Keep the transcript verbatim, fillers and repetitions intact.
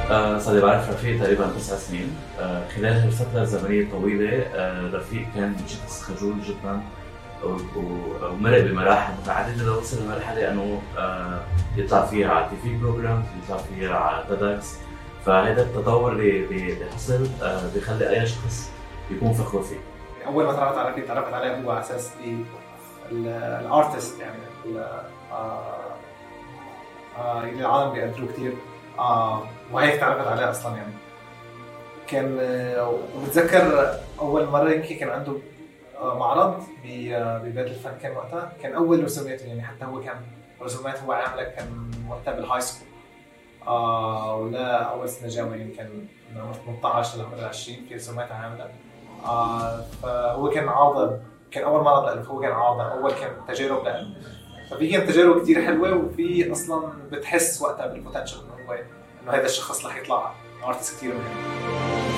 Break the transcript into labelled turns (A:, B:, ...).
A: آه صار لي بعرف رفيق تقريبا تسع سنين. آه خلال هالفترة الزمنية الطويلة آه رفيق كان شخص خجول جدا ومرق بمراحل متعددة لوصل لمرحلة انه آه يطلع فيها على تي في بروجرام، يطلع فيها على تيدكس. فهذا التطور اللي حصل آه بيخلي اي شخص يكون فخور فيه.
B: اول ما تعرفت على رفيق تعرفت عليه هو على اساس الارتست، يعني اللي العالم بيقدروه كتير، آه وهيك تعرفت عليه اصلا. يعني كان آه وبتذكر اول مره يمكن كان عنده آه معرض ببيت الفن، كان وقتها كان اول رسوماته، يعني حتى هو كان رسومات هو عامله كان وقتها بالهاي سكول، آه ولا اول سنه جامعه، يعني كان من عمر ثمانية عشر لعمر عشرين في رسومات عامله. آه فهو كان عارض، كان اول معرض له، هو كان عارض اول كان تجارب له، ففي كانت تجارب كتير حلوه، وفي اصلا بتحس وقتها بالبوتنشل انه هو انه هذا الشخص رح يطلع ارتست كتير مهم.